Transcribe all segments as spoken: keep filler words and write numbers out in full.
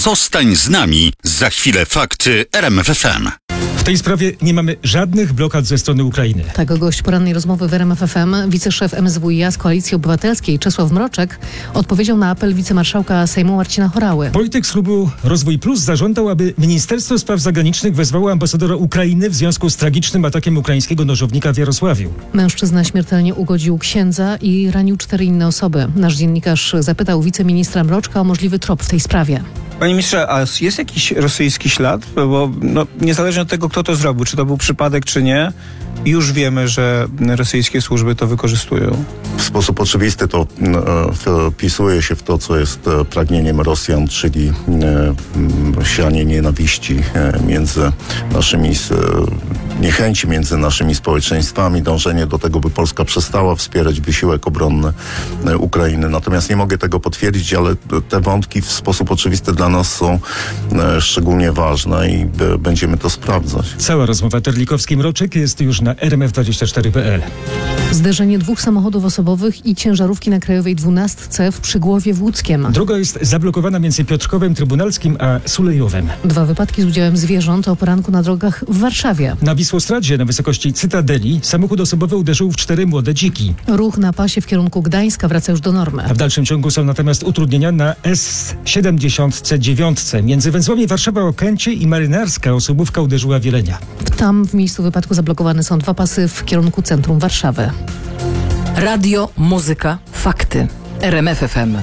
Zostań z nami. Za chwilę fakty R M F F M. W tej sprawie nie mamy żadnych blokad ze strony Ukrainy. Tak, gość porannej rozmowy w R M F F M, wiceszef M S W i A z Koalicji Obywatelskiej Czesław Mroczek odpowiedział na apel wicemarszałka Sejmu Marcina Horały. Polityk z klubu Rozwój Plus zażądał, aby Ministerstwo Spraw Zagranicznych wezwało ambasadora Ukrainy w związku z tragicznym atakiem ukraińskiego nożownika w Jarosławiu. Mężczyzna śmiertelnie ugodził księdza i ranił cztery inne osoby. Nasz dziennikarz zapytał wiceministra Mroczka o możliwy trop w tej sprawie. Panie ministrze, a jest jakiś rosyjski ślad? Bo no, niezależnie od tego, kto to zrobił, czy to był przypadek, czy nie, już wiemy, że rosyjskie służby to wykorzystują. W sposób oczywisty to wpisuje się w to, co jest pragnieniem Rosjan, czyli sianie nienawiści między naszymi, niechęci między naszymi społeczeństwami, dążenie do tego, by Polska przestała wspierać wysiłek obronny Ukrainy. Natomiast nie mogę tego potwierdzić, ale te wątki w sposób oczywisty dla nas są szczególnie ważne i będziemy to sprawdzać. Cała rozmowa Terlikowski-Mroczek jest już na R M F dwadzieścia cztery kropka p l. Zderzenie dwóch samochodów osobowych i ciężarówki na Krajowej dwunastce w Przygłowie w Łódzkiem. Droga jest zablokowana między Piotrkowem Trybunalskim a Sulejowem. Dwa wypadki z udziałem zwierząt o poranku na drogach w Warszawie. Na Wisłostradzie na wysokości Cytadeli samochód osobowy uderzył w cztery młode dziki. Ruch na pasie w kierunku Gdańska wraca już do normy. A w dalszym ciągu są natomiast utrudnienia na S siedemdziesiąt dziewięć. Między węzłami Warszawa-Okęcie i Marynarska osobówka uderzyła w Jelenia. Tam w miejscu wypadku zablokowane są dwa pasy w kierunku centrum Warszawy. Radio, muzyka, fakty. R M F F M.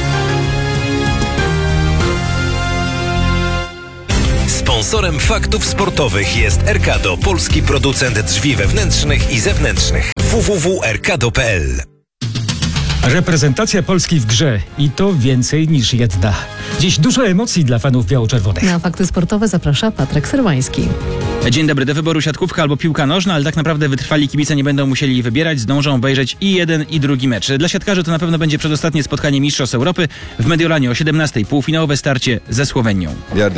Sponsorem faktów sportowych jest Erkado, polski producent drzwi wewnętrznych i zewnętrznych. w w w kropka erkado kropka p l. Reprezentacja Polski w grze i to więcej niż jedna. Dziś dużo emocji dla fanów biało-czerwonych. Na fakty sportowe zaprasza Patryk Serwański. Dzień dobry, do wyboru siatkówka albo piłka nożna, ale tak naprawdę wytrwali kibice nie będą musieli wybierać, zdążą obejrzeć i jeden i drugi mecz. Dla siatkarzy to na pewno będzie przedostatnie spotkanie Mistrzostw Europy w Mediolanie o siedemnastej, półfinałowe starcie ze Słowenią.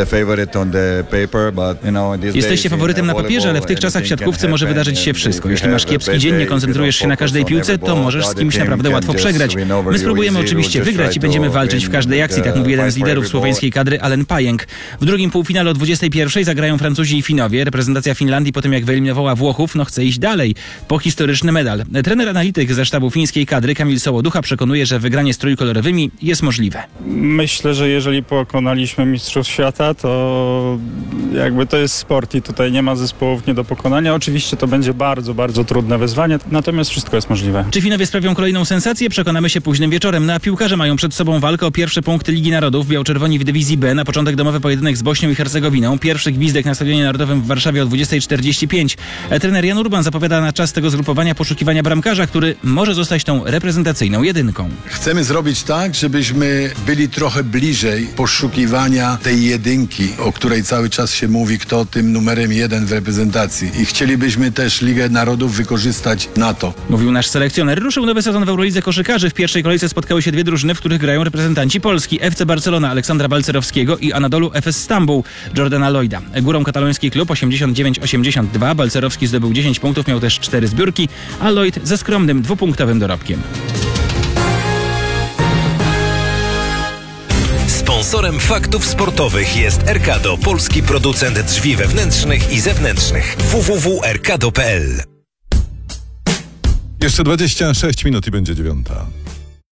Jesteście faworytem na papierze, ale w tych czasach w siatkówce może wydarzyć się wszystko. Jeśli masz kiepski dzień, nie koncentrujesz się na każdej piłce, to możesz z kimś naprawdę łatwo przegrać. My spróbujemy oczywiście wygrać i będziemy walczyć w każdej akcji, tak mówi jeden z liderów słoweńskiej kadry, Alen Pajęk. W drugim półfinale o dwudziestej pierwszej zagrają Francuzi i Finowie. Reprezentacja Finlandii po tym, jak wyeliminowała Włochów, no chce iść dalej po historyczny medal. Trener analityk ze sztabu fińskiej kadry Kamil Sołoducha przekonuje, że wygranie z trójkolorowymi jest możliwe. Myślę, że jeżeli pokonaliśmy mistrzów świata, to jakby to jest sport i tutaj nie ma zespołów nie do pokonania. Oczywiście to będzie bardzo, bardzo trudne wyzwanie, natomiast wszystko jest możliwe. Czy Finowie sprawią kolejną sensację? Przekonamy się późnym wieczorem. Na piłkarze mają przed sobą walkę o pierwsze punkty Ligi Narodów. Biało-czerwoni w dywizji B. Na początek domowy pojedynek z Bośnią i Hercegowiną. Pierwszy gwizdek na Stadionie Narodowym w Warszawie o dwudziestej czterdzieści pięć. Trener Jan Urban zapowiada na czas tego zgrupowania poszukiwania bramkarza, który może zostać tą reprezentacyjną jedynką. Chcemy zrobić tak, żebyśmy byli trochę bliżej poszukiwania tej jedynki, o której cały czas się mówi, kto tym numerem jeden w reprezentacji. I chcielibyśmy też Ligę Narodów wykorzystać na to. Mówił nasz selekcjoner. Ruszył nowy sezon w Eurolidze koszykarzy. W pierwszej kolejce spotkały się dwie drużyny, w których grają reprezentanci Polski. F C Barcelona Aleksandra Balcerowskiego i Anadolu Efes Stambuł Jordana Lloyda. Górą kataloński klub osiemdziesiąt dziewięć osiemdziesiąt dwa. Balcerowski zdobył dziesięć punktów, miał też cztery zbiórki, a Lloyd ze skromnym dwupunktowym dorobkiem. Sponsorem faktów sportowych jest Erkado, polski producent drzwi wewnętrznych i zewnętrznych. w w w kropka erkado kropka p l. Jeszcze dwadzieścia sześć minut i będzie dziewiąta.